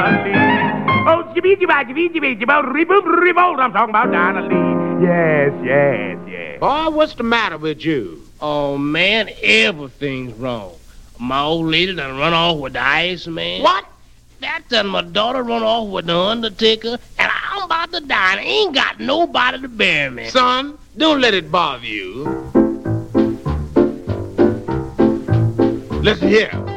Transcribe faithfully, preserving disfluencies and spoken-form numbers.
Oh, I'm talking about Donna Lee. Yes, yes, yes. Boy, what's the matter with you? Oh, man, everything's wrong. My old lady done run off with the Iceman. What? That done my daughter run off with the Undertaker, and I'm about to die, and I ain't got nobody to bury me. Son, don't let it bother you. Listen here.